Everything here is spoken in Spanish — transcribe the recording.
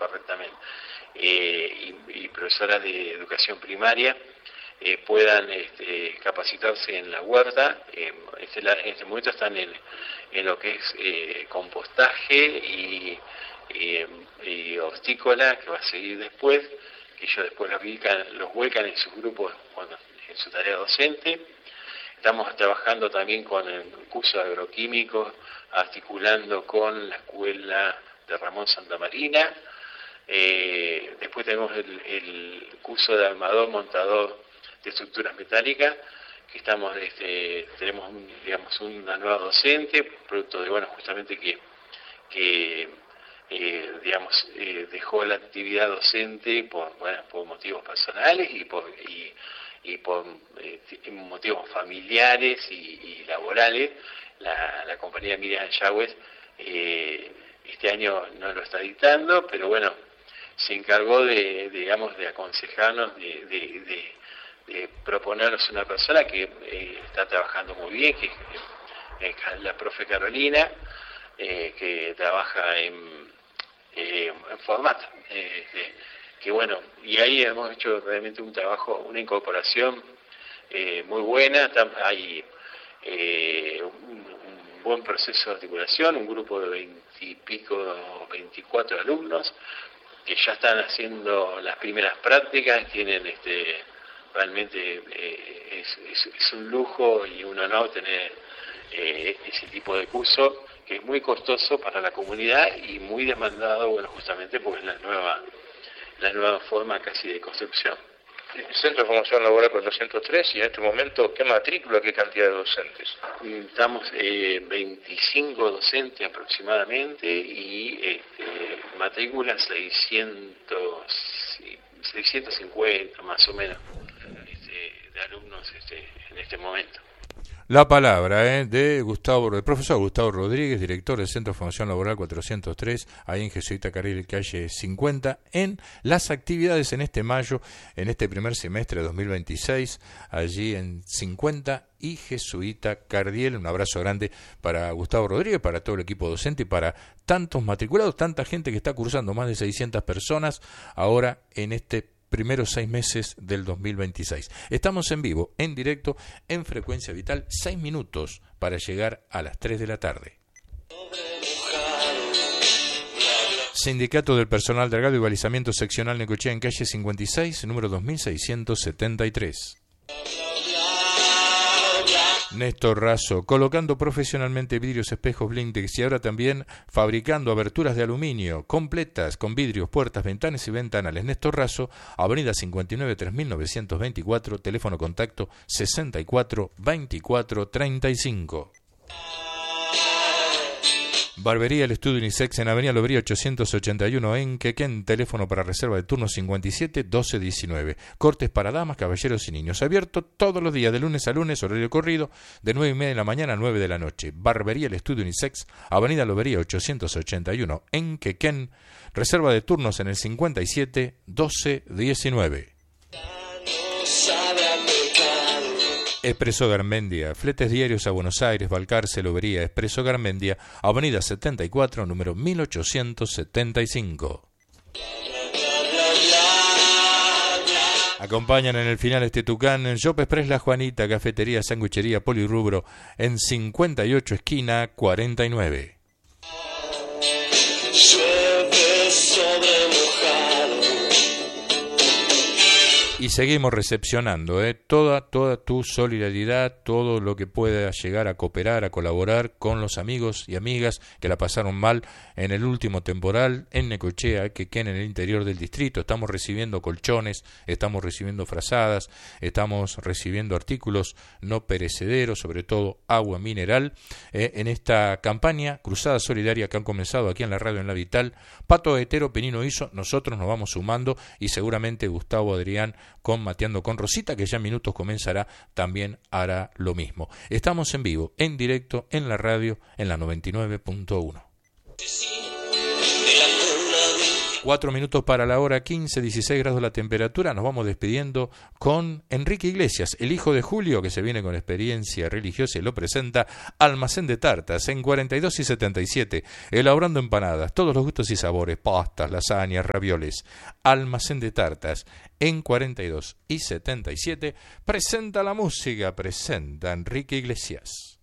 correctamente, y profesoras de educación primaria puedan capacitarse en la huerta. En este momento están en lo que es compostaje y hortícola, que va a seguir después, que ellos después los vuelcan en sus grupos en su tarea docente. Estamos trabajando también con el curso de agroquímicos, articulando con la escuela de Ramón Santamarina. Después tenemos el curso de armador, montador de estructuras metálicas, que tenemos una nueva docente, producto de, justamente que dejó la actividad docente por motivos personales y por motivos familiares y laborales. La compañía Miriam Yagüez este año no lo está dictando, pero se encargó de aconsejarnos, de proponernos una persona que está trabajando muy bien, que es la profe Carolina, que trabaja en formato, y ahí hemos hecho realmente un trabajo, una incorporación muy buena. Hay un buen proceso de articulación, un grupo de 20 y pico, 24 alumnos que ya están haciendo las primeras prácticas. Tienen realmente es un lujo y un honor tener ese tipo de curso, que es muy costoso para la comunidad y muy demandado, justamente porque es la nueva forma casi de construcción. El Centro de Formación Laboral 403, y en este momento, ¿qué matrícula, qué cantidad de docentes? Estamos 25 docentes aproximadamente y matrícula 650 más o menos de alumnos en este momento. La palabra del profesor Gustavo Rodríguez, director del Centro de Formación Laboral 403, ahí en Jesuita Carriel, calle 50, en las actividades en este mayo, en este primer semestre de 2026, allí en 50 y Jesuita Cardiel. Un abrazo grande para Gustavo Rodríguez, para todo el equipo docente y para tantos matriculados, tanta gente que está cursando, más de 600 personas ahora en este primeros 6 meses del 2026. Estamos en vivo, en directo, en Frecuencia Vital, 6 minutos para llegar a las 3 de la tarde. Sindicato del Personal de Dragado y Balizamiento Seccional Necochea, en calle 56, número 2673. Néstor Razo, colocando profesionalmente vidrios, espejos, blindex y ahora también fabricando aberturas de aluminio completas con vidrios, puertas, ventanas y ventanales. Néstor Razo, avenida 59 3924, teléfono contacto 64 24 35. Barbería El Estudio Unisex en Avenida Lobería 881 en Quequén, teléfono para reserva de turno 57 12 19. Cortes para damas, caballeros y niños. Abierto todos los días, de lunes a lunes, horario corrido, de 9:30 de la mañana a 9 de la noche. Barbería El Estudio Unisex, Avenida Lobería 881 en Quequén. Reserva de turnos en el 57 12 19. Expreso Garmendia, fletes diarios a Buenos Aires, Balcarce, Lobería. Expreso Garmendia, Avenida 74, número 1875. Acompañan en el final Tucán, Shop Express La Juanita, cafetería, sanguichería, polirrubro, en 58 esquina 49. Y seguimos recepcionando toda tu solidaridad, todo lo que pueda llegar a cooperar, a colaborar con los amigos y amigas que la pasaron mal en el último temporal en Necochea, que queden en el interior del distrito. Estamos recibiendo colchones, estamos recibiendo frazadas, estamos recibiendo artículos no perecederos, sobre todo agua mineral, en esta campaña Cruzada Solidaria que han comenzado aquí en la radio en La Vital. Pato Hetero, Penino Hizo, nosotros nos vamos sumando y seguramente Gustavo Adrián con Mateando con Rosita, que ya en minutos comenzará, también hará lo mismo. Estamos en vivo, en directo, en la radio, en la 99.1. 4 minutos para la hora 15, 16 grados la temperatura. Nos vamos despidiendo con Enrique Iglesias, el hijo de Julio, que se viene con experiencia religiosa y lo presenta Almacén de Tartas en 42 y 77, elaborando empanadas, todos los gustos y sabores, pastas, lasañas, ravioles. Almacén de Tartas en 42 y 77, presenta la música, presenta Enrique Iglesias.